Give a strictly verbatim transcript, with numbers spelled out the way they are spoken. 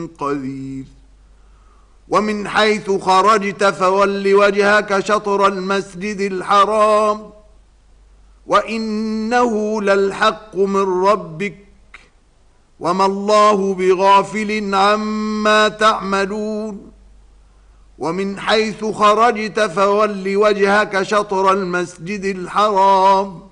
قدير. ومن حيث خرجت فول وجهك شطر المسجد الحرام وإنه للحق من ربك وما الله بغافل عما تعملون. ومن حيث خرجت فول وجهك شطر المسجد الحرام